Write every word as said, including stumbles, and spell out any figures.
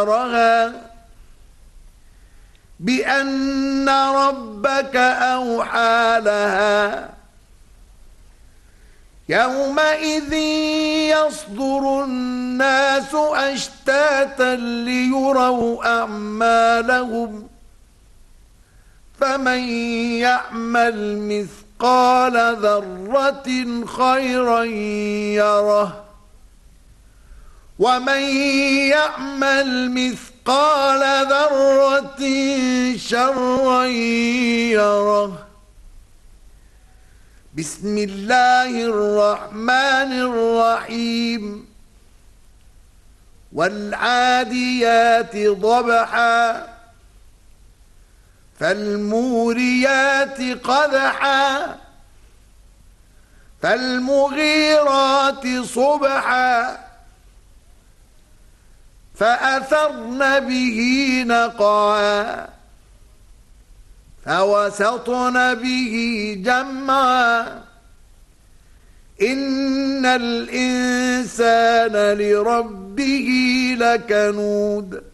بأن ربك أوحى لها يومئذ يصدر الناس أشتاتا ليروا أعمالهم فمن يعمل مثقال ذرة خيرا يره ومن يعمل مثقال ذرة شرا يره. بسم الله الرحمن الرحيم. والعاديات ضبحا فالموريات قدحا فالمغيرات صبحا فأثرن به نقعا فوسطن به جمعا إن الإنسان لربه لكنود